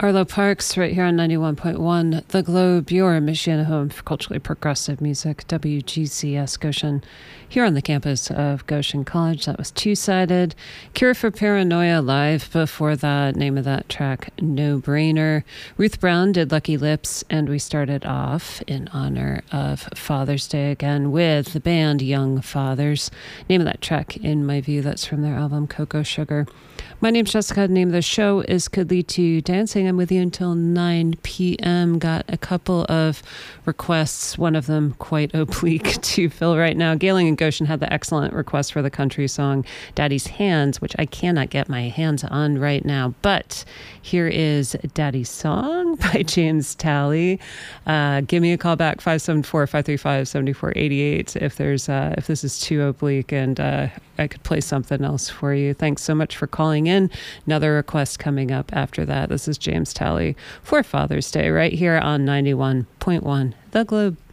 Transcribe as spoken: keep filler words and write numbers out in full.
Arlo Parks, right here on ninety-one point one The Globe, your Michiana home for culturally progressive music, W G C S Goshen, here on the campus of Goshen College. That was Two-Sided. Cure for Paranoia live before that. Name of that track, No Brainer. Ruth Brown did Lucky Lips, and we started off in honor of Father's Day again with the band Young Fathers. Name of that track, In My View, that's from their album Cocoa Sugar. My name's Jessica. The name of the show is Could Lead to Dancing. I'm with you until nine p.m. Got a couple of requests, one of them quite oblique to fill right now. Galen and Goshen had the excellent request for the country song Daddy's Hands, which I cannot get my hands on right now. But here is Daddy's Song by James Talley. Uh, give me a call back, five seven four, five three five, seven four eight eight, if there's uh, if this is too oblique and uh, I could play something else for you. Thanks so much for calling in. Another request coming up after that. This is James Talley for Father's Day right here on ninety-one point one The Globe.